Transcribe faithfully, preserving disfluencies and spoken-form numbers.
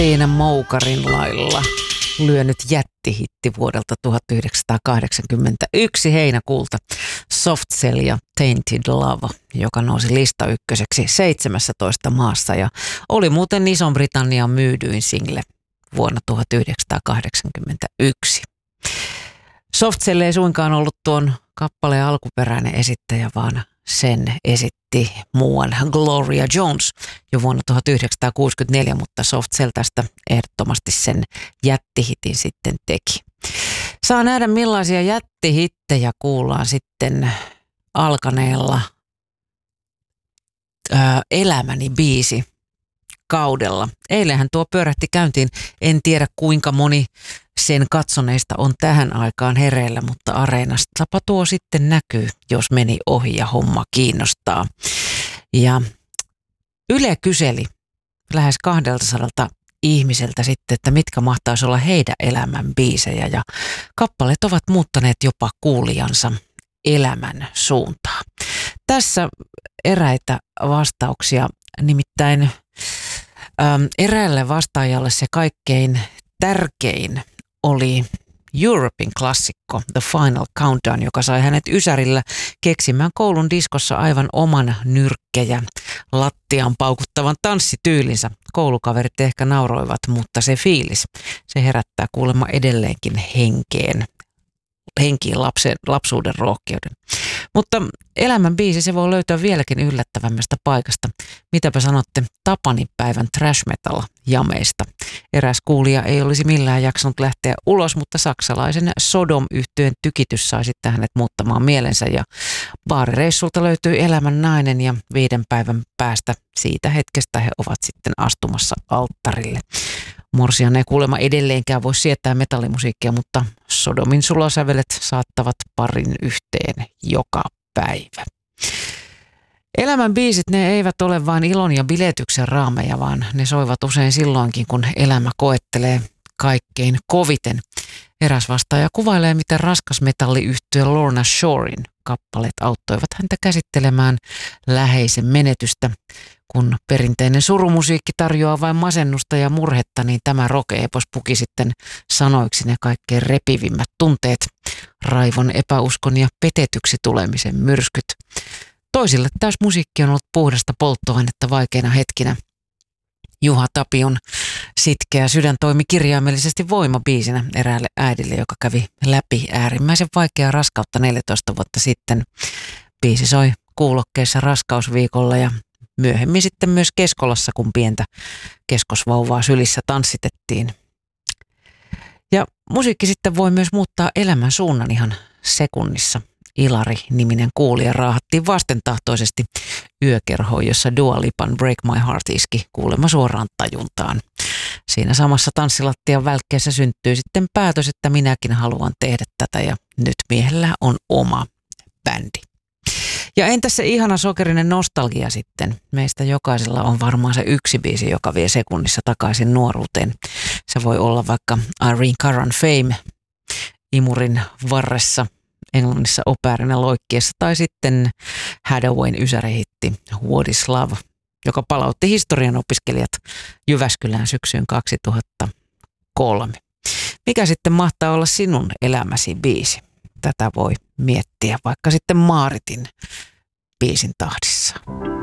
Eena Moukarin lailla lyönyt jättihitti vuodelta tuhatyhdeksänsataakahdeksankymmentäyksi heinäkuulta Soft Cell ja Tainted Love, joka nousi lista ykköseksi seitsemässätoista maassa ja oli muuten Ison-Britannian myydyin single vuonna tuhatyhdeksänsataakahdeksankymmentäyksi. Soft Cell ei suinkaan ollut tuon kappaleen alkuperäinen esittäjä, vaan sen esitti muuan Gloria Jones jo vuonna tuhatyhdeksänsataakuusikymmentäneljä, mutta Soft Cell tästä ehdottomasti sen jättihitin sitten teki. Saa nähdä, millaisia jättihittejä kuullaan sitten alkaneella ää, Elämäni biisi kaudella. Eilenhän tuo pyörähti käyntiin. En tiedä kuinka moni sen katsoneista on tähän aikaan hereillä, mutta areenastapa tuo sitten näkyy, jos meni ohi ja homma kiinnostaa. Ja Yle kyseli lähes kahdeltasadalta ihmiseltä sitten, että mitkä mahtaisi olla heidän elämän biisejä, ja kappaleet ovat muuttaneet jopa kuulijansa elämän suuntaa. Tässä eräitä vastauksia, nimittäin äm, eräälle vastaajalle se kaikkein tärkein oli Europin klassikko The Final Countdown, joka sai hänet Ysärillä keksimään koulun diskossa aivan oman nyrkkejä lattiaan paukuttavan tanssityylinsä. Koulukaverit ehkä nauroivat, mutta se fiilis, se herättää kuulemma edelleenkin henkeen, henkiin lapsen, lapsuuden rohkeuden. Mutta elämän biisi, se voi löytää vieläkin yllättävämmästä paikasta. Mitäpä sanotte Tapanipäivän trash metal jameista? Eräs kuulija ei olisi millään jaksanut lähteä ulos, mutta saksalaisen Sodom-yhtyeen tykitys sai sitten hänet muuttamaan mielensä, ja baarireissulta löytyi elämän nainen, ja viiden päivän päästä siitä hetkestä he ovat sitten astumassa alttarille. Morsian ei kuulemma edelleenkään voi sietää metallimusiikkia, mutta Sodomin sulosävelet saattavat parin yhteen joka päivä. Elämän biisit, ne eivät ole vain ilon ja biletyksen raameja, vaan ne soivat usein silloinkin, kun elämä koettelee kaikkein koviten. Eräs vastaaja kuvailee, miten raskas metalliyhtye Lorna Shoren kappaleet auttoivat häntä käsittelemään läheisen menetystä. Kun perinteinen surumusiikki tarjoaa vain masennusta ja murhetta, niin tämä rock-epos puki sitten sanoiksi ne kaikkein repivimmät tunteet, raivon, epäuskon ja petetyksi tulemisen myrskyt. Toisille taas musiikki on ollut puhdasta polttoainetta vaikeina hetkinä. Juha Tapion sitkeä sydän toimi kirjaimellisesti voimabiisinä eräälle äidille, joka kävi läpi äärimmäisen vaikeaa raskautta neljätoista vuotta sitten. Biisi soi kuulokkeissa raskausviikolla ja myöhemmin sitten myös Keskolassa, kun pientä keskosvauvaa sylissä tanssitettiin. Ja musiikki sitten voi myös muuttaa elämän suunnan ihan sekunnissa. Ilari-niminen kuulija raahattiin vastentahtoisesti yökerhoon, jossa Dua Lipan Break My Heart iski kuulemma suoraan tajuntaan. Siinä samassa tanssilattian välkkeessä syntyy sitten päätös, että minäkin haluan tehdä tätä, ja nyt miehellä on oma bändi. Ja entäs se ihana sokerinen nostalgia sitten? Meistä jokaisella on varmaan se yksi biisi, joka vie sekunnissa takaisin nuoruuteen. Se voi olla vaikka Irene Caran Fame imurin varressa Englannissa opearina loikkiessa, tai sitten Hadawayn ysärihitti What is Love, joka palautti historian opiskelijat Jyväskylään syksyyn kaksituhattakolme. Mikä sitten mahtaa olla sinun elämäsi biisi? Tätä voi miettiä vaikka sitten Maaritin biisin tahdissa.